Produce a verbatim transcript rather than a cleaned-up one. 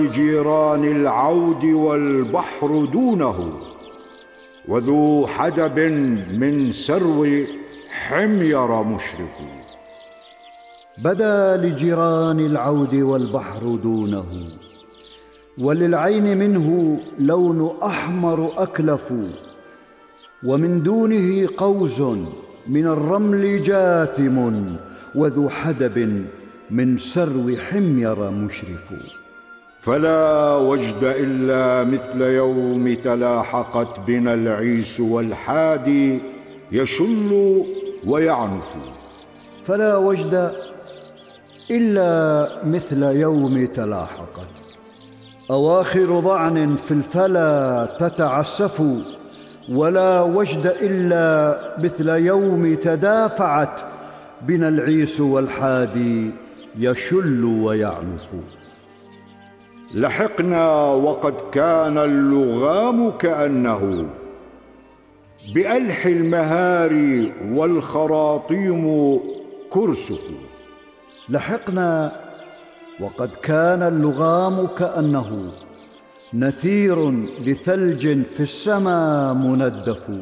جيران العود والبحر دونه، وذو حدب من سرو حمير مشرف. بدا لجيران العود والبحر دونه، وللعين منه لون أحمر أكلف، ومن دونه قوس من الرمل جاثم، وذو حدب من سرو حمير مشرف. فلا وجد إلا مثل يوم تلاحقت بنا العيس والحادي يشل ويعنف. فلا وجد إلا مثل يوم تلاحقت أواخر ضعن في الفلا تتعسف، ولا وجد إلا مثل يوم تدافعت بنا العيس والحادي يشل ويعنف. لحقنا وقد كان اللغام كأنه بألح المهار والخراطيم كرسف. لحقنا وقد كان اللغام كأنه نثير لثلج في السما مندف.